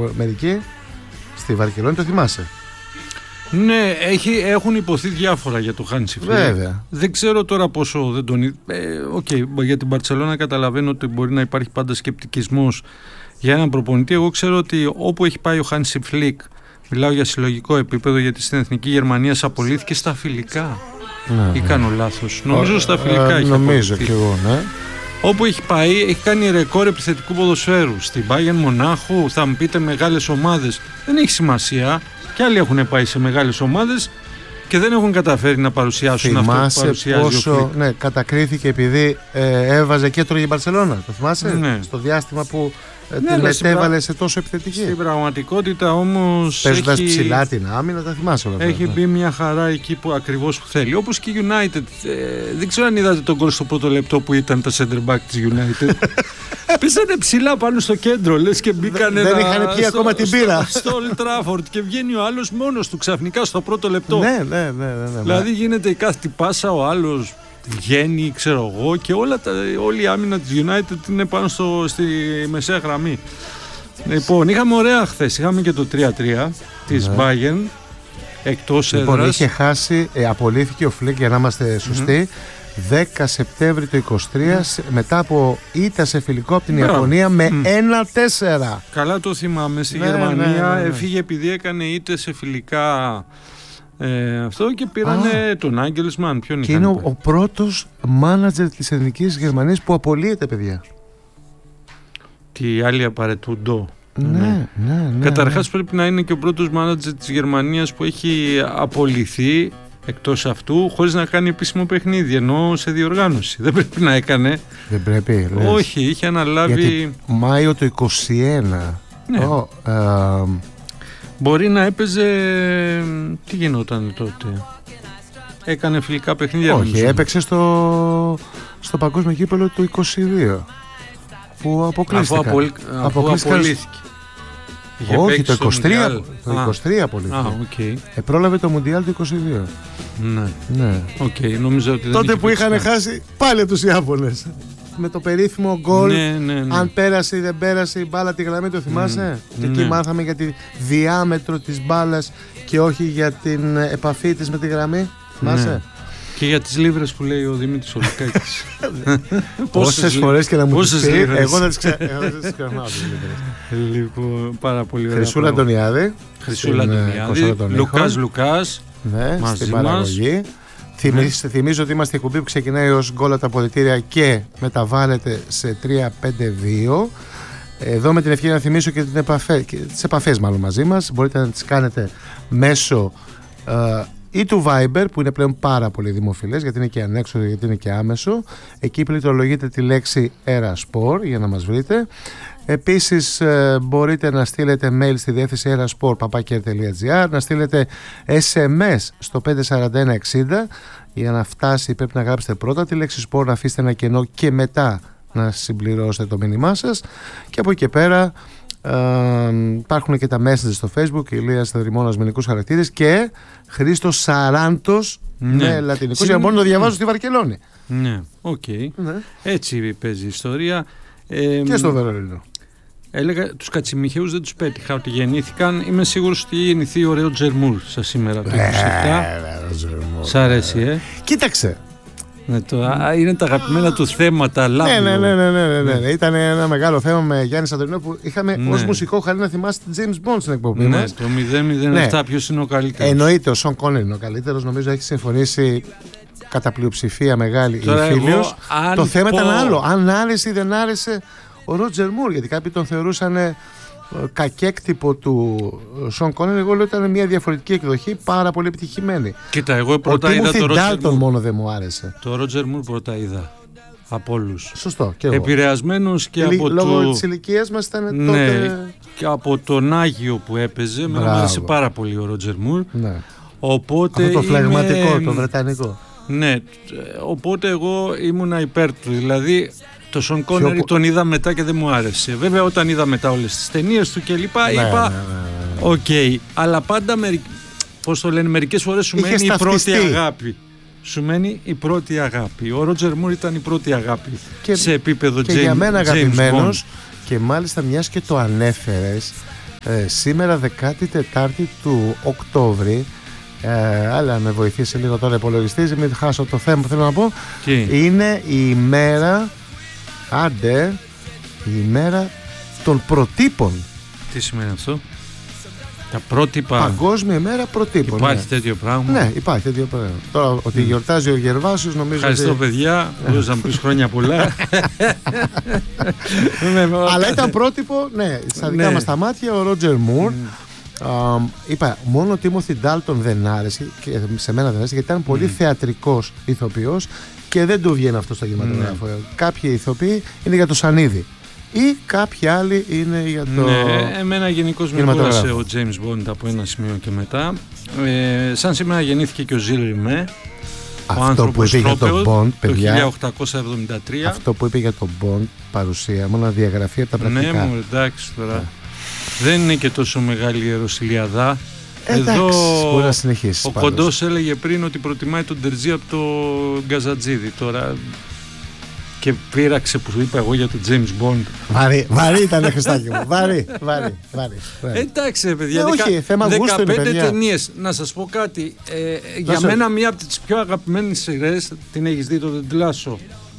μερικοί. Στη Βαρκελόνη, το θυμάσαι? Ναι, έχουν υποθεί διάφορα για το Hansi Flick. Βέβαια. Δεν ξέρω τώρα πόσο δεν τον... για την Μπαρτσελόνα καταλαβαίνω ότι μπορεί να υπάρχει πάντα σκεπτικισμός για έναν προπονητή. Εγώ ξέρω ότι όπου έχει πάει ο Hansi Flick, μιλάω για συλλογικό επίπεδο, γιατί στην Εθνική Γερμανία απολύθηκε στα φιλικά. Ή κάνω λάθος? Νομίζω στα φιλικά έχει νομίζω απολυθεί. κι εγώ, ναι. Όπου έχει πάει, έχει κάνει ρεκόρ επιθετικού ποδοσφαίρου. Στην Bayern Μονάχου, θα μου πείτε μεγάλες ομάδες. Δεν έχει σημασία. Και άλλοι έχουν πάει σε μεγάλες ομάδες και δεν έχουν καταφέρει να παρουσιάσουν αυτό που παρουσιάζει πόσο, ο Φλικ. Ναι, κατακρίθηκε επειδή έβαζε και έτρωγε η Μπαρσελόνα. Το θυμάσαι? Ναι. Στο διάστημα που την μετέβαλε σε τόσο επιθετική. Στην πραγματικότητα όμως παίζοντας ψηλά την άμυνα, τα θυμάσαι όλα αυτά. Έχει μπει μια χαρά εκεί που ακριβώς που θέλει. Όπως και η United. Δεν ξέρω αν είδατε τον γκολ στο πρώτο λεπτό που ήταν τα center back της United. Πέσανε ψηλά πάνω στο κέντρο, λες, και μπήκανε. Δεν είχαν πιει ακόμα την πύρα. Στο Old Trafford και βγαίνει ο άλλος μόνος του ξαφνικά στο πρώτο λεπτό. Ναι. Δηλαδή γίνεται η κάθε πάσα, ο άλλος βγαίνει, ξέρω εγώ, και όλη η άμυνα της United είναι πάνω στη μεσαία γραμμή. Λοιπόν, είχαμε ωραία χθες. Είχαμε και το 3-3 της Bayern εκτός έδρας. Λοιπόν, είχε χάσει, απολύθηκε ο Φλικ, για να είμαστε σωστοί, 10 Σεπτέμβρη το 23, μετά από ήττα σε φιλικό από την Ιαπωνία με 1-4. Καλά το θυμάμαι. Στη Γερμανία έφυγε επειδή έκανε ήττες σε φιλικά αυτό και πήρανε τον Άγγελσμαν. Ποιον και είναι ο πρώτος μάνατζερ της Εθνικής Γερμανίας που απολύεται, παιδιά. Τι άλλοι απαραίτητο. Ναι. Καταρχάς πρέπει να είναι και ο πρώτος μάνατζερ της Γερμανίας που έχει απολυθεί εκτός αυτού χωρίς να κάνει επίσημο παιχνίδι, ενώ σε διοργάνωση. Δεν πρέπει να έκανε. Δεν πρέπει, λες. Όχι, είχε αναλάβει. Γιατί Μάιο το 21. Ναι. Μπορεί να έπαιζε. Τι γινόταν τότε? Έκανε φιλικά παιχνίδια. Όχι, έπαιξε στο παγκόσμιο κύπελλο του 22 που αποκλείστηκε. Αφού απολύθηκε. Όχι, το 23 απολύθηκε. Πρόλαβε το Μουντιάλ του 22. Ναι. Νομίζω ότι τότε που είχαν χάσει πάλι τους Ιάπωνες. Με το περίφημο γκολ. Αν πέρασε ή δεν πέρασε η μπάλα τη γραμμή, το θυμάσαι? Και εκεί μάθαμε για τη διάμετρο της μπάλας και όχι για την επαφή της με τη γραμμή. Θυμάσαι? Και για τις λίβρες που λέει ο Δημήτρης Ολυκάκης. Πόσες φορές και να μου τις πει, εγώ δεν τις ξεχνάω. Λοιπόν, πάρα πολύ ωραία. Χρυσούλα Αντωνιάδη, Λουκάς στην παραγωγή. Θυμίζω ότι είμαστε η εκπομπή που ξεκινάει ως γκολ από τα αποδυτήρια και μεταβάλλεται σε 3-5-2. Εδώ με την ευκαιρία να θυμίσω και τις επαφές μάλλον μαζί μας. Μπορείτε να τις κάνετε μέσω ή του Viber, που είναι πλέον πάρα πολύ δημοφιλές, γιατί είναι και ανέξοδο, γιατί είναι και άμεσο. Εκεί πληκτρολογείτε τη λέξη Erasport για να μας βρείτε. Επίσης μπορείτε να στείλετε mail στη διεύθυνση erasport@kr.gr, να στείλετε SMS στο 54160. Για να φτάσει πρέπει να γράψετε πρώτα τη λέξη sport, να αφήσετε ένα κενό και μετά να συμπληρώσετε το μήνυμά σας. Και από εκεί και πέρα υπάρχουν και τα messages στο Facebook, Ηλίας Δρυμώνας με ελληνικούς χαρακτήρες και Χρήστος Σαράντος με λατινικούς, για να μπορούν να το διαβάζουν στη Βαρκελόνη. Ναι, έτσι παίζει η ιστορία. Και στο Βερολίνο. Έλεγα, τους Κατσιμιχαίους δεν τους πέτυχα ότι γεννήθηκαν. Είμαι σίγουρος ότι γεννηθεί ο Ρότζερ Μουρ σας σήμερα το 27. Σ' αρέσει, Κοίταξε. Είναι τα αγαπημένα του θέματα. Ναι. Ήταν ένα μεγάλο θέμα με Γιάννη Σαντορινό που είχαμε ως μουσικό χαρί να θυμάστε James Bond στην εκπομπή μας. Το 007 ποιος είναι ο καλύτερος? Εννοείται ο Σον Κόνερ είναι ο καλύτερος. Νομίζω έχει συμφωνήσει κατά πλειοψηφία μεγάλη η φίλος. Το θέμα ήταν άλλο. Αν άρεσε ή δεν άρεσε ο Ρότζερ Μουρ, γιατί κάποιοι τον θεωρούσαν κακέκτυπο του Σον Κόνερ. Εγώ λέω ότι ήταν μια διαφορετική εκδοχή, πάρα πολύ επιτυχημένη. Κοίτα, εγώ πρώτα είδα το Ρότζερ Μουρ. Μόνο δεν μου άρεσε. Το Ρότζερ Μουρ πρώτα είδα από όλους. Σωστό, και εγώ. Επηρεασμένος και από λόγω της ηλικίας μας ήταν τότε. Και από τον Άγιο που έπαιζε. Μου άρεσε πάρα πολύ ο Ρότζερ Μουρ. Οπότε αυτό το φλεγματικό, το βρετανικό. Ναι, οπότε εγώ ήμουνα υπέρ του. Δηλαδή το Σον Κόνερ τον είδα μετά και δεν μου άρεσε. Βέβαια όταν είδα μετά όλες τις ταινίες του και λοιπά, είπα οκ. Αλλά πάντα μερικές φορές σου μένει η πρώτη αγάπη. Σου μένει η πρώτη αγάπη. Ο Ρότζερ Μουρ ήταν η πρώτη αγάπη σε επίπεδο James Bond. Και για μένα αγαπημένος, και μάλιστα μιας και το ανέφερες, Σήμερα 14η του Οκτώβρη, αλλά με βοηθήσει λίγο τώρα υπολογιστής, μην χάσω το θέμα που θέλω να πω. Είναι η ημέρα, η ημέρα των προτύπων. Τι σημαίνει αυτό? Τα πρότυπα. Παγκόσμια ημέρα προτύπων. Υπάρχει τέτοιο πράγμα? Ναι, υπάρχει τέτοιο πράγμα. Τώρα ότι γιορτάζει ο Γερβάσιος, νομίζω. Ευχαριστώ, παιδιά. Μπορείς να μου πεις χρόνια πολλά. Αλλά ήταν πρότυπο, ναι, στα δικά μας τα μάτια, ο Ρότζερ Μουρ. Είπα, μόνο ο Τίμοθι Ντάλτον δεν άρεσε, και σε μένα δεν άρεσε, γιατί ήταν πολύ θεατρικός ηθοποιός και δεν του βγαίνει αυτό στο κινηματογράφο. Κάποιοι ηθοποιοί είναι για το σανίδι ή κάποιοι άλλοι είναι για το. Ναι, εμένα γενικώς με κούρασε ο James Bond από ένα σημείο και μετά. Σαν σήμερα γεννήθηκε και ο Ζιλ Ριμε. Αυτό που είπε για τον Bond, παιδιά, το 1873. Αυτό που είπε για τον Bond, παρουσία μου, να διαγραφεί από τα πρακτικά. Ναι, μου, εντάξει τώρα. Δεν είναι και τόσο μεγάλη η Ιεροσιλιαδά. Εδώ μπορεί να συνεχίσει. Ο Κοντός έλεγε πριν ότι προτιμάει τον Τερζή από τον Γκαζατζίδη. Τώρα και πείραξε που σου είπα εγώ για τον James Bond. Βαρύ ήταν, Χριστάκη μου. Βαρύ. Εντάξει, παιδιά. Όχι, θέμα γούστου είναι, παιδιά. 15 ταινίες. Να σας πω κάτι. Για μένα μία από τις πιο αγαπημένες σειρές, την έχεις δει, το Τεντλάσο?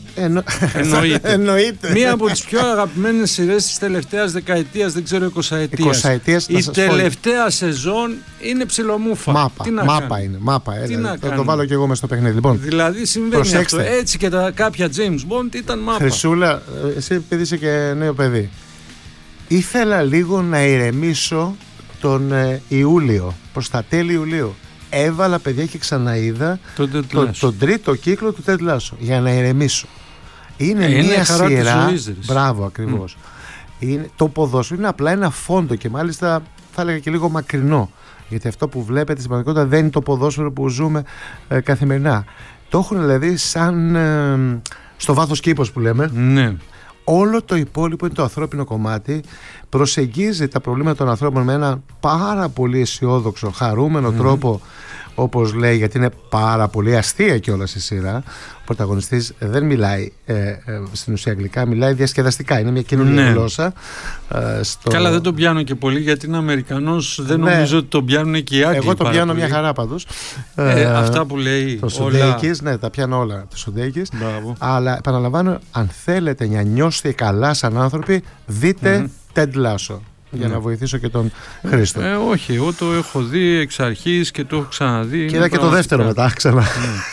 Εννοείται. Μία από τις πιο αγαπημένες σειρές της τελευταίας δεκαετίας, δεν ξέρω, 20ετίας. Η τελευταία σεζόν είναι ψιλομούφα. Μάπα. Θα το βάλω και εγώ μες στο παιχνίδι. Λοιπόν, δηλαδή συμβαίνει αυτό. Έτσι και τα κάποια James Bond ήταν μάπα. Χρυσούλα, εσύ επειδή είσαι και νέο παιδί, ήθελα λίγο να ηρεμήσω τον Ιούλιο, προς τα τέλη Ιουλίου. Έβαλα, παιδιά, και ξαναείδα τον τρίτο κύκλο του Τεντ Λάσο για να ηρεμήσω. Είναι μια σειρά. Μπράβο, ακριβώς. Το ποδόσφαιρο είναι απλά ένα φόντο και μάλιστα θα έλεγα και λίγο μακρινό. Γιατί αυτό που βλέπετε στην πραγματικότητα δεν είναι το ποδόσφαιρο που ζούμε καθημερινά. Το έχουν δηλαδή σαν στο βάθος κήπος που λέμε. Ναι. Όλο το υπόλοιπο είναι το ανθρώπινο κομμάτι. Προσεγγίζει τα προβλήματα των ανθρώπων με ένα πάρα πολύ αισιόδοξο, χαρούμενο τρόπο, όπως λέει, γιατί είναι πάρα πολύ αστεία κιόλας η σειρά. Ο πρωταγωνιστής δεν μιλάει στην ουσία αγγλικά, μιλάει διασκεδαστικά. Είναι μια καινούργια γλώσσα. Καλά, δεν τον πιάνω και πολύ γιατί είναι Αμερικανός. Δεν νομίζω ότι τον πιάνουν και οι Άγγλοι. Εγώ τον πιάνω μια χαρά πάντως. Αυτά που λέει. Το Σουντέικης, ναι, τα πιάνω όλα. Το Σουντέικης. Αλλά επαναλαμβάνω, αν θέλετε να νιώσετε καλά σαν άνθρωποι, δείτε Τεντ Λάσο. Για να βοηθήσω και τον Χρήστο. Όχι, εγώ το έχω δει εξ αρχής και το έχω ξαναδεί. Και είδα και το δεύτερο μετά ξανά.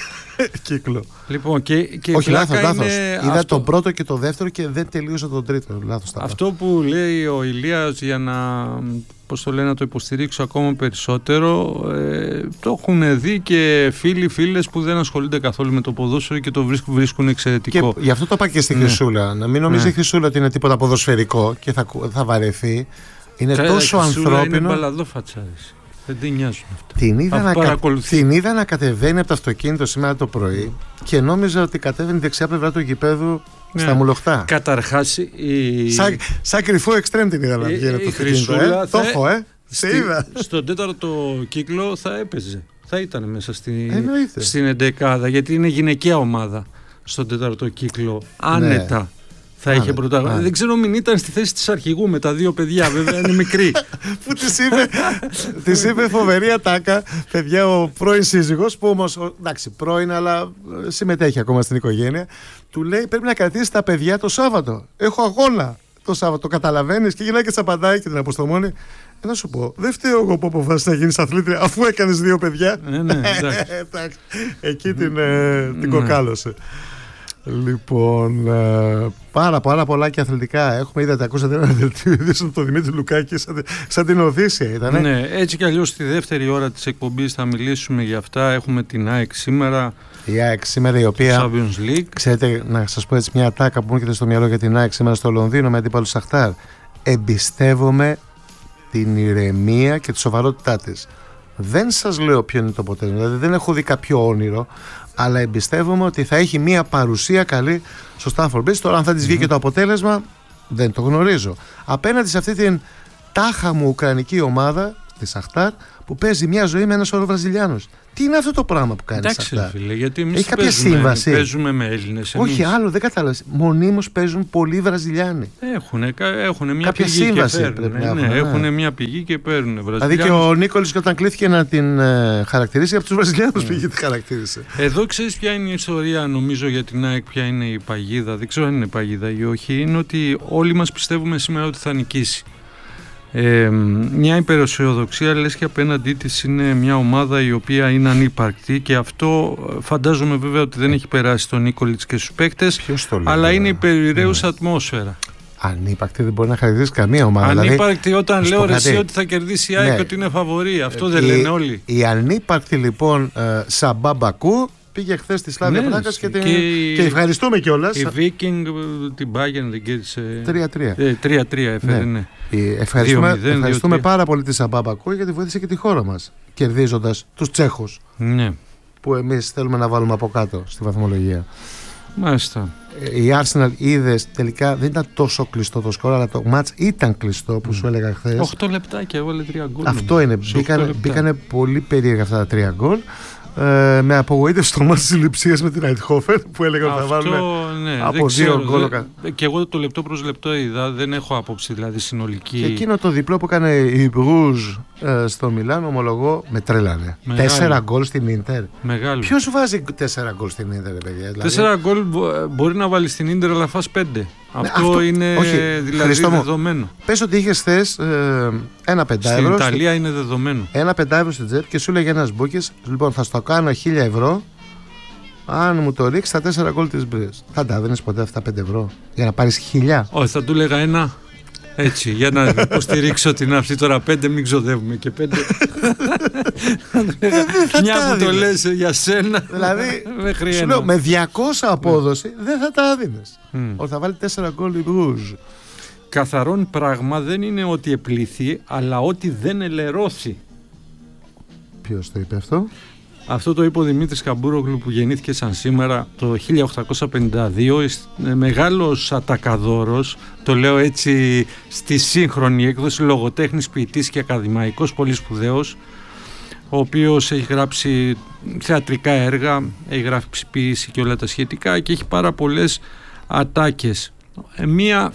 Κύκλο. Λοιπόν, και όχι, λάθος. Είδα τον πρώτο και το δεύτερο και δεν τελείωσα τον τρίτο. Λάθος. Αυτό που λέει ο Ηλίας, για να, πώς το λένε, να το υποστηρίξω ακόμα περισσότερο, το έχουν δει και φίλες που δεν ασχολούνται καθόλου με το ποδόσφαιρο και το βρίσκουν εξαιρετικό. Και γι' αυτό το είπα και στη Χρυσούλα. Να μην νομίζει η Χρυσούλα ότι είναι τίποτα ποδοσφαιρικό και θα βαρεθεί. Είναι τόσο ανθρώπινο. Είναι μπαλαδόφατσάρης. Δεν την νοιάζουν αυτά. Την είδα να κατεβαίνει από το αυτοκίνητο σήμερα το πρωί και νόμιζα ότι κατέβαινε δεξιά πλευρά του γηπέδου στα Μουλοχτά. Καταρχάς σαν κρυφό εξτρέμ την είδα να βγαίνει από το αυτοκίνητο. Το έχω, στον τέταρτο κύκλο θα έπαιζε. Θα ήταν μέσα στην εντεκάδα, γιατί είναι γυναικεία ομάδα στον τέταρτο κύκλο. Άνετα. Ναι. Θα είχε πρωταγωνιστή. Δεν ξέρω, μην ήταν στη θέση της αρχηγού με τα δύο παιδιά, βέβαια είναι μικρή. Που της είπε φοβερή ατάκα, παιδιά, ο πρώην σύζυγος, που όμως, εντάξει, πρώην, αλλά συμμετέχει ακόμα στην οικογένεια, του λέει: πρέπει να κρατήσεις τα παιδιά το Σάββατο. Έχω αγώνα το Σάββατο, το καταλαβαίνεις? Και γυρνάει και τσαπαντάει και την αποστομώνει. Να σου πω, δεν φταίω εγώ που αποφάσισα να γίνεις αθλήτρια αφού έκανες δύο παιδιά. Ναι, εκεί την κοκάλωσε. Λοιπόν, πάρα πολλά και αθλητικά. Έχουμε ήδη, ακούσατε ένα δελτίο ειδήσεων του Δημήτρη Λουκάκη, σαν την Οδύσσια ήταν. Ναι, έτσι κι αλλιώς στη δεύτερη ώρα της εκπομπής θα μιλήσουμε για αυτά. Έχουμε την ΑΕΚ σήμερα. Η ΑΕΚ σήμερα, η οποία. Champions League. Ξέρετε, να σας πω έτσι μια ατάκα που μου έρχεται στο μυαλό για την ΑΕΚ σήμερα στο Λονδίνο με αντίπαλο Σαχτάρ. Εμπιστεύομαι την ηρεμία και τη σοβαρότητά της. Δεν σας λέω ποιο είναι το αποτέλεσμα, δηλαδή δεν έχω δει κάποιο όνειρο, αλλά εμπιστεύομαι ότι θα έχει μια παρουσία καλή στο Stamford Bridge. Τώρα αν θα της βγει και το αποτέλεσμα δεν το γνωρίζω. Απέναντι σε αυτή την τάχα μου ουκρανική ομάδα τη Σαχτάρ που παίζει μια ζωή με ένα σωρό Βραζιλιάνους. Τι είναι αυτό το πράγμα που κάνεις αυτά? Εντάξει, φίλε, γιατί εμείς έχει κάποια σύμβαση? Παίζουμε με Έλληνες. Όχι, άλλο δεν κατάλαβες. Μονίμως παίζουν πολλοί Βραζιλιάνοι. Έχουν μια κάποια πηγή σύμβαση και παίρνουν. Έχουν μια πηγή και παίρνουν Βραζιλιάνους. Δηλαδή και ο Νίκολης, όταν κλήθηκε να την χαρακτηρίσει, από τους Βραζιλιάνους πήγε τη χαρακτήρισε. Εδώ ξέρεις ποια είναι η ιστορία, νομίζω, για την ΑΕΚ, ποια είναι η παγίδα. Δεν ξέρω αν είναι παγίδα ή όχι. Είναι ότι όλοι μας πιστεύουμε σήμερα ότι θα νικήσει. Μια υπεραισιοδοξία, λες και απέναντί της είναι μια ομάδα η οποία είναι ανύπαρκτη, και αυτό φαντάζομαι βέβαια ότι δεν έχει περάσει στον Νίκολιτς και στους παίκτες, αλλά είναι η περιραίουσα ατμόσφαιρα. Ανύπαρκτη δεν μπορεί να χαρακτηρίσει καμία ομάδα. Ανύπαρκτη, δηλαδή, όταν λέω εσύ ότι θα κερδίσει η ΑΕΚ, ναι, ότι είναι φαβορί. Αυτό δεν λένε όλοι. Η ανύπαρκτη λοιπόν Σαμπά Μπακού πήγε χθες στη Σλάβια Πράγας και ευχαριστούμε κιόλας. Η Viking την Bayern δεν κέρδισε 3-3. 3-3 έφερε, ναι. Ευχαριστούμε πάρα πολύ τη Σαμπά Μπακού, γιατί βοήθησε και τη χώρα μας, κερδίζοντας τους Τσέχους, ναι, που εμείς θέλουμε να βάλουμε από κάτω στη βαθμολογία. Μάλιστα. Η Arsenal, είδες, τελικά δεν ήταν τόσο κλειστό το σκορ, αλλά το μάτς ήταν κλειστό, που σου έλεγα χθες. 8 λεπτά και έβαλε 3 γκολ. Αυτό είναι. Μπήκανε πολύ περίεργα αυτά τα 3 γκολ. Με απογοήτευση στο μάτς της Λειψίας με την Αιτχόφεν, που έλεγα ότι θα βάλουμε από 2 γκολ. Και εγώ το λεπτό προς λεπτό είδα, δεν έχω άποψη δηλαδή συνολική. Και εκείνο το διπλό που έκανε η Μπρουζ στο Μιλάνο, ομολογώ, με τρέλανε. 4 γκολ στην Ίντερ. Ποιος βάζει 4 γκολ στην Ίντερ, παιδιά? 4 γκολ μπορεί να βάλει στην Ίντερ, αλλά φας 5. Αυτό είναι δηλαδή δεδομένο. Πες ότι είχες χθες ένα 5€. Στην Ιταλία είναι δεδομένο. Ένα 5€ στην τσέπη και σου λέγε ένας μπούκης, λοιπόν, θα στο κάνω 1.000€. Αν μου το ρίξει τα 4 γκολ της Μπρες. Θα τα δίνεις ποτέ αυτά 5€ για να πάρεις 1.000? Όχι, θα του λέγα ένα. Έτσι, για να υποστηρίξω την αυτή τώρα 5, μην ξοδεύουμε και 5. Μια που το λες για σένα. Δηλαδή, σου λέω, με 200 απόδοση δεν θα τα δίνεις. Ότι θα βάλει 4 γκολ η Μπρουζ. Καθαρόν πράγμα δεν είναι ότι επλήθη, αλλά ότι δεν ελερώθη. Ποιος το είπε αυτό? Αυτό το είπε ο Δημήτρης Καμπούρογλου, που γεννήθηκε σαν σήμερα το 1852, μεγάλος ατακαδόρος, το λέω έτσι στη σύγχρονη έκδοση, λογοτέχνης, ποιητής και ακαδημαϊκός, πολύ σπουδαίος, ο οποίος έχει γράψει θεατρικά έργα, έχει γράψει ποίηση και όλα τα σχετικά, και έχει πάρα πολλές ατάκες. Μία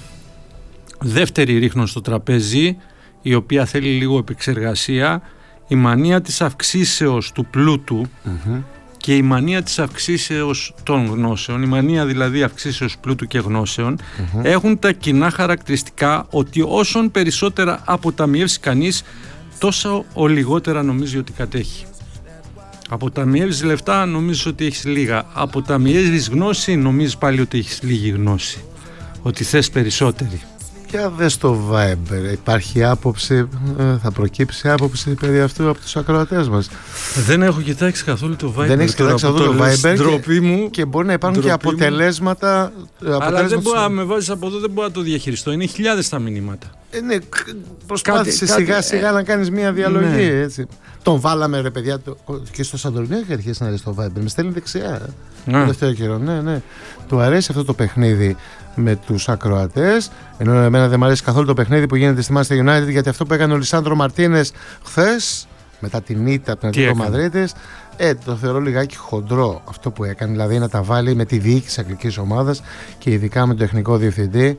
δεύτερη ρίχνω στο τραπέζι, η οποία θέλει λίγο επεξεργασία: η μανία της αυξήσεως του πλούτου και η μανία της αυξήσεως των γνώσεων. Η μανία δηλαδή αυξήσεως πλούτου και γνώσεων έχουν τα κοινά χαρακτηριστικά ότι όσον περισσότερα αποταμιεύσει κανείς, τόσο ο λιγότερα νομίζει ότι κατέχει. Αποταμιεύεις λεφτά, νομίζεις ότι έχεις λίγα. Αποταμιεύεις γνώση, νομίζεις πάλι ότι έχεις λίγη γνώση, ότι θες περισσότερη. Για δες το Viber, υπάρχει άποψη, θα προκύψει άποψη περί αυτού από τους ακροατές μας? Δεν έχω κοιτάξει καθόλου το Viber. Δεν έχεις κοιτάξει καθόλου το Viber και μπορεί να υπάρχουν και αποτελέσματα. Αλλά δεν μπορεί να με βάζεις από εδώ, δεν μπορώ να το διαχειριστώ. Είναι χιλιάδες τα μηνύματα. Ναι, προσπάθησε σιγά σιγά να κάνεις μια διαλογή, ναι. Έτσι. Τον βάλαμε, ρε παιδιά, και στο Σαντορίνι έχει αρχίσει να δει το Viber. Με στέλνει δεξιά το τελευταίο καιρό. Ναι. Του αρέσει αυτό το παιχνίδι με τους ακροατές. Ενώ εμένα δεν μου αρέσει καθόλου το παιχνίδι που γίνεται στη Manchester United, γιατί αυτό που έκανε ο Λισάνδρο Μαρτίνες χθες, μετά την ήττα από την Ατλέτικο Μαδρίτης, το θεωρώ λιγάκι χοντρό αυτό που έκανε. Δηλαδή να τα βάλει με τη διοίκηση της αγγλικής ομάδας και ειδικά με τον τεχνικό διευθυντή,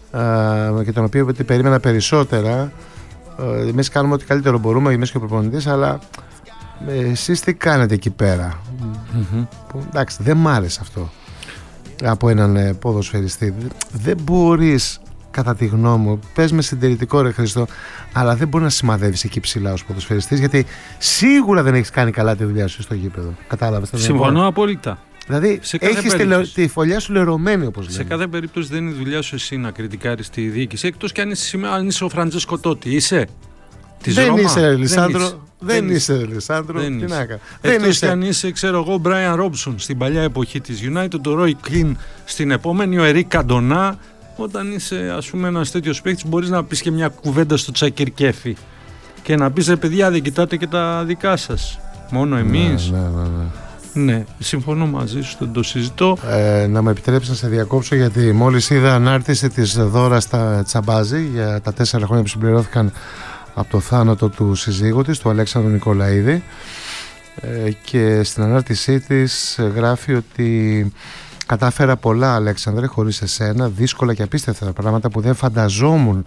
και τον οποίο περίμενα περισσότερα. Εμείς κάνουμε ό,τι καλύτερο μπορούμε, εμείς και ο προπονητής, αλλά εσείς τι κάνετε εκεί πέρα? Που, εντάξει, δεν μ' άρεσε αυτό από έναν ποδοσφαιριστή. Δεν μπορείς, κατά τη γνώμη μου, πες με συντηρητικό, ρε Χριστό, αλλά δεν μπορεί να σημαδεύεις εκεί ψηλά ως ποδοσφαιριστής, γιατί σίγουρα δεν έχεις κάνει καλά τη δουλειά σου στο γήπεδο. Κατάλαβες? Συμφωνώ απόλυτα. Δηλαδή έχεις τη φωλιά σου λερωμένη, όπως λέμε. Σε κάθε περίπτωση δεν είναι η δουλειά σου εσύ να κριτικάρεις τη διοίκηση, εκτός κι αν είσαι ο Φραντζέσκο Τότι. Είσαι? Δεν είσαι Λισάνδρο. Δεν είσαι Λισάνδρο. Τι να κάνω. Εκτός κι αν είσαι, ξέρω εγώ, Μπράιαν Ρόμπσον στην παλιά εποχή της United, το Ρόι Κλίν στην επόμενη, ο Ερίκ Καντονά. Όταν είσαι, ας πούμε, ένας τέτοιος παίκτης, μπορείς να πεις και μια κουβέντα στο Τσακυρκέφι και να πεις, ρε παιδιά, δεν κοιτάτε και τα δικά σας. Μόνο εμείς. Ναι, συμφωνώ μαζί σου, δεν το συζητώ. Να με επιτρέψεις να σε διακόψω, γιατί μόλις είδα ανάρτηση της Δώρα στα Τσαμπάζη για τα 4 χρόνια που συμπληρώθηκαν από το θάνατο του συζύγου της, του Αλέξανδρου Νικολαίδη, και στην ανάρτησή της γράφει ότι κατάφερα πολλά, Αλέξανδρε, χωρίς εσένα, δύσκολα και απίστευτα πράγματα που δεν φανταζόμουν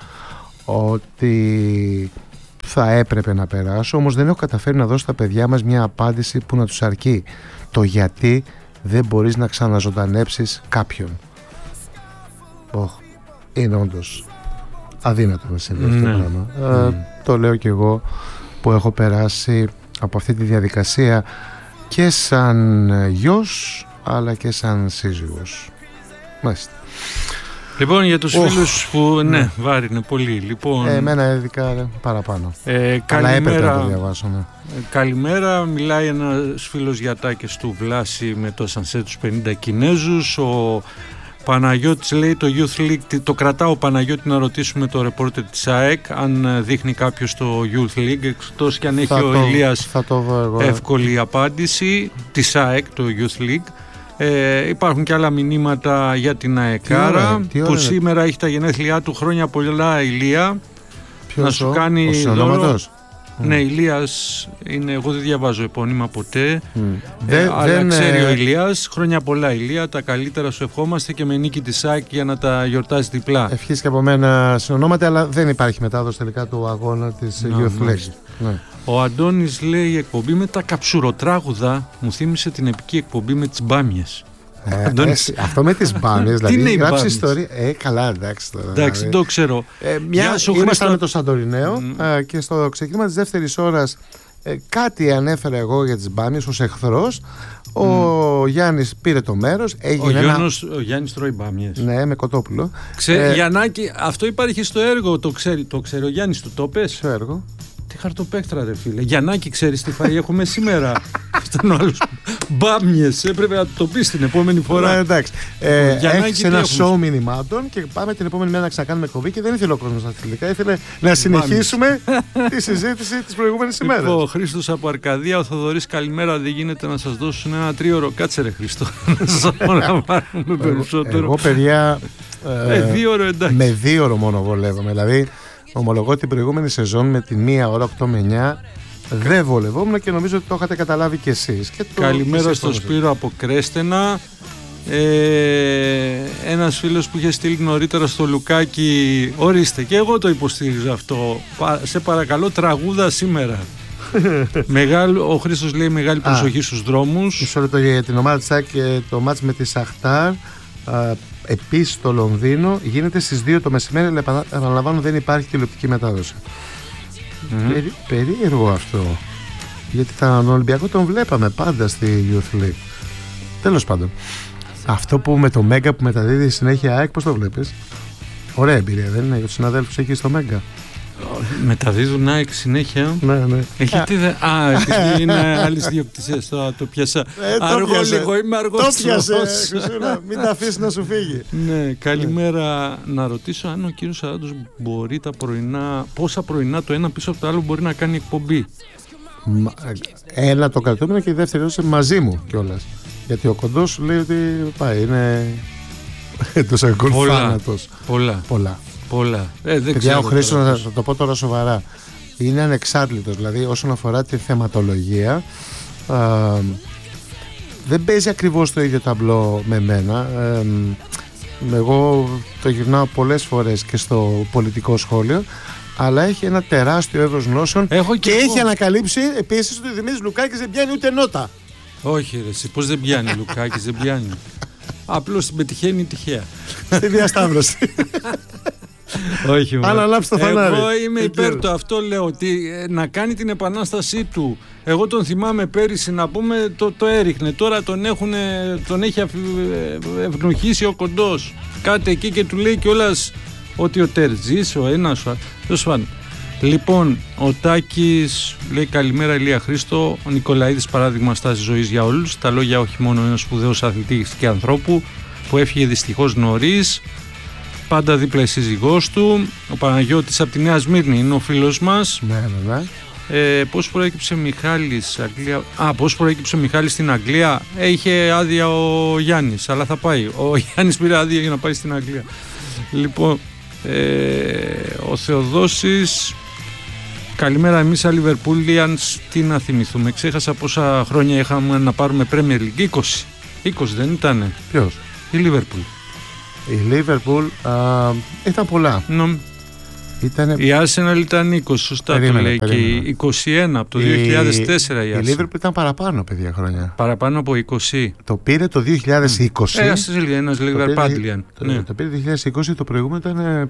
ότι θα έπρεπε να περάσω, όμως δεν έχω καταφέρει να δώσω στα παιδιά μας μια απάντηση που να τους αρκεί. Το γιατί δεν μπορείς να ξαναζωντανέψεις κάποιον. Είναι όντως αδύνατο να συμβεί αυτό το πράγμα. Το λέω κι εγώ που έχω περάσει από αυτή τη διαδικασία και σαν γιος αλλά και σαν σύζυγος. Μάλιστα. Λοιπόν, για τους φίλους που βάρινε πολύ. Λοιπόν, εμένα ειδικά παραπάνω. Αλλά έπρεπε να το διαβάσω. Καλημέρα, μιλάει ένας φίλος Γιατάκης του Βλάση με το σανσέ τους 50 Κινέζους. Ο Παναγιώτης λέει το Youth League, το κρατάω ο Παναγιώτη να ρωτήσουμε το ρεπόρτερ της ΑΕΚ αν δείχνει κάποιος το Youth League, εκτός και αν έχει ο Ηλίας εύκολη απάντηση της ΑΕΚ, το Youth League. Υπάρχουν και άλλα μηνύματα για την ΑΕΚΑΡΑ που σήμερα έχει τα γενέθλιά του. Χρόνια πολλά, Ηλία. Ποιος, να σου κάνει δώρο. Ναι, Ηλίας είναι, εγώ δεν διαβάζω επώνυμα ποτέ, αλλά ξέρει ο Ηλίας. Χρόνια πολλά, Ηλία, τα καλύτερα σου ευχόμαστε και με νίκη της ΑΕΚ για να τα γιορτάσει διπλά. Ευχής και από μένα συνονόματα, αλλά δεν υπάρχει μετάδοση τελικά του αγώνα της Youth League. Ναι. Ο Αντώνης λέει η εκπομπή με τα καψουροτράγουδα μου θύμισε την επική εκπομπή με τις μπάμιες. Αυτό με τις μπάμιες, δηλαδή γράψει ιστορία. Καλά, εντάξει τώρα. Εντάξει, δεν το ξέρω. Ήμασταν με το Σαντοριναίο και στο ξεκίνημα της δεύτερης ώρας κάτι ανέφερα εγώ για τις μπάμιες ως εχθρός. Ο Γιάννης πήρε το μέρος. Ο Γιάννης τρώει μπάμιες. Ναι, με κοτόπουλο. Γιαννάκη, αυτό υπάρχει στο έργο. Το ξέρει ο Γιάννης, του το πες. Στο έργο. Τι χαρτοπέκτρα, ρε φίλε. Γιαννάκη, ξέρεις τι φάει έχουμε σήμερα. Ήταν ο άλλος. Μπάμιες, έπρεπε να το πεις την επόμενη φορά. Εντάξει. Έχεις ένα show μηνυμάτων και πάμε την επόμενη μέρα να ξανακάνουμε εκπομπή και δεν ήθελε ο κόσμος τελικά. Ήθελε να συνεχίσουμε τη συζήτηση της προηγούμενης ημέρας. Ο Χρήστος από Αρκαδία, ο Θοδωρής, καλημέρα. Δεν γίνεται να σας δώσουν ένα 3ωρο. Κάτσε, ρε Χρήστο. Να σας απολαμβάνουμε περισσότερο. Εγώ, παιδιά. 2ωρο, εντάξει. Με 2ωρο μόνο βολεύομαι. Δηλαδή, ομολογώ την προηγούμενη σεζόν με τη 1 ώρα 8 με 9 δεν βολευόμουν και νομίζω ότι το είχατε καταλάβει κι εσείς. Καλημέρα στο Σπύρο από Κρέστενα. Ένας φίλος που είχε στείλει νωρίτερα στο Λουκάκι, ορίστε, και εγώ το υποστήριζα αυτό. Σε παρακαλώ, τραγούδα σήμερα. Ο Χρήστος λέει μεγάλη προσοχή στους δρόμους. Μισό λεπτό για την ομάδα της ΑΕΚ και το μάτς με τη Σαχτάρ. Επίσης στο Λονδίνο γίνεται στις 2 το μεσημέρι, αλλά επαναλαμβάνω δεν υπάρχει τηλεοπτική μετάδοση. Περίεργο αυτό. Γιατί τον Ολυμπιακό τον βλέπαμε πάντα στη Youth League. Τέλος πάντων, αυτό που με το Μέγκα που μεταδίδει συνέχεια ΑΕΚ, πώς το βλέπεις? Ωραία εμπειρία δεν είναι για τους συναδέλφους εκεί στο Μέγκα? Μεταδίδουν ΑΕΚ συνέχεια. Ναι. Επειδή είναι άλλες διοκτησίες. Το πιάσα. Αργό λίγο, είμαι αργός. Το πιάσε, μην τα αφήσει να σου φύγει. Ναι, καλημέρα. Να ρωτήσω αν ο κύριος Σαράντος μπορεί τα πρωινά, πόσα πρωινά το ένα πίσω από το άλλο μπορεί να κάνει εκπομπή. Ένα το κρατούμενο και η δεύτερη δόση μαζί μου κιόλας. Γιατί ο κοντός λέει ότι πάει, είναι εντός αγωγικών θάνατος. Πολλά. Παιδιά, ο Χρήστος, θα το πω τώρα σοβαρά, είναι ανεξάρτητος. Δηλαδή όσον αφορά τη θεματολογία δεν παίζει ακριβώς το ίδιο ταμπλό με μένα. Εγώ το γυρνάω πολλές φορές και στο πολιτικό σχόλιο, αλλά έχει ένα τεράστιο εύρος γνώσεων και έχει ανακαλύψει επίσης ότι ο Δημήτρης Λουκάκης δεν πιάνει ούτε νότα. Όχι ρε, εσύ πώς δεν πιάνει Λουκάκης, δεν πιάνει. Απλώς την πετυχαίνει τυχαία. Στη διασταύρωση. Όχι, αν ανάψει το φανάρι. Εγώ είμαι υπέρ του, αυτό λέω, ότι να κάνει την επανάστασή του. Εγώ τον θυμάμαι πέρυσι να πούμε το έριχνε. Τώρα τον έχει ευνοχήσει ο κοντός. Κάτι εκεί και του λέει κιόλας ότι ο Τερζής, ο ένας, Λοιπόν, ο Τάκης λέει καλημέρα Ηλία Χρήστο. Ο Νικολαίδης παράδειγμα στάση ζωής για όλους. Τα λόγια όχι μόνο ενός σπουδαίους αθλητής και ανθρώπου που έφυγε δυστυχώς νωρίς. Πάντα δίπλα η σύζυγός του. Ο Παναγιώτης από τη Νέα Σμύρνη είναι ο φίλος μας. Ναι. Πώς προέκυψε Μιχάλης Αγγλία? Πώς προέκυψε Μιχάλης στην Αγγλία? Είχε άδεια ο Γιάννης, αλλά θα πάει. Ο Γιάννης πήρε άδεια για να πάει στην Αγγλία. Λοιπόν, ο Θεοδόσης Καλημέρα, εμείς σαν Liverpoolians, τι να θυμηθούμε. Ξέχασα πόσα χρόνια είχαμε να πάρουμε Premier League. 20 δεν ήτανε? Ποιος? Η Liverpool. Η Liverpool ήταν πολλά. Η Arsenal ήταν 20, σωστά το λέει. Και η 21 από το 2004 η Arsenal. Η Liverpool ήταν παραπάνω, παιδιά, χρόνια. Παραπάνω από 20. Το πήρε το 2020. Ένας Liverpoolian. Το πήρε το 2020, το προηγούμενο ήταν...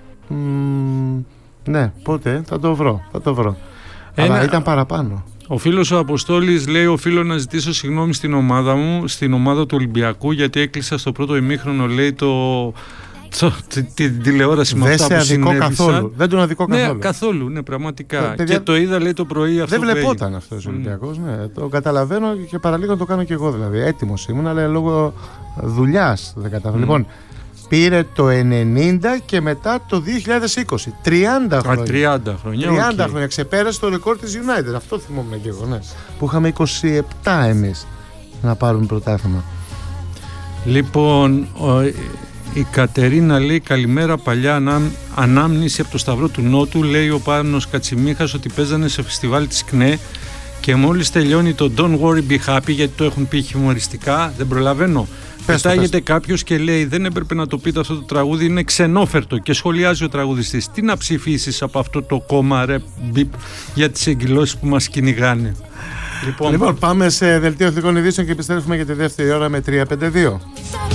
ναι, πότε, θα το βρω. Αλλά ήταν παραπάνω. Ο φίλος ο Αποστόλης λέει: οφείλω να ζητήσω συγγνώμη στην ομάδα μου, στην ομάδα του Ολυμπιακού, γιατί έκλεισα στο πρώτο ημίχρονο, λέει, την τηλεόραση με αυτά που συνέβησαν. Δεν τον αδικό καθόλου. Ναι, καθόλου, ναι, πραγματικά. Και το είδα, λέει, το πρωί αυτό. Δεν βλεπόταν αυτός ο Ολυμπιακός. Ναι, το καταλαβαίνω και παραλίγο να το κάνω και εγώ, δηλαδή. Έτοιμος ήμουν, αλλά λόγω δουλειάς δεν κατάφερα. Λοιπόν, πήρε το 90 και μετά το 2020. 30 χρόνια. 30 χρόνια. 30 χρόνια. Ξεπέρασε το ρεκόρ της United. Αυτό θυμόμουν και εγώ, ναι. Που είχαμε 27 εμείς να πάρουμε πρωτάθλημα. Λοιπόν, η Κατερίνα λέει: καλημέρα, παλιά ανάμνηση από το Σταυρό του Νότου. Λέει ο Πάνος Κατσιμίχας ότι παίζανε σε φεστιβάλ της ΚΝΕ και μόλις τελειώνει το Don't Worry Be Happy, γιατί το έχουν πει χιουμοριστικά, δεν προλαβαίνω. Πετάγεται κάποιος και λέει: δεν έπρεπε να το πείτε αυτό το τραγούδι, είναι ξενόφερτο. Και σχολιάζει ο τραγουδιστής: τι να ψηφίσεις από αυτό το κόμμα, ρε μπιπ, για τις εγκυλώσεις που μας κυνηγάνε. Λοιπόν, πάμε σε δελτίο εθνικών ειδήσεων και επιστρέφουμε για τη δεύτερη ώρα με 3-5-2.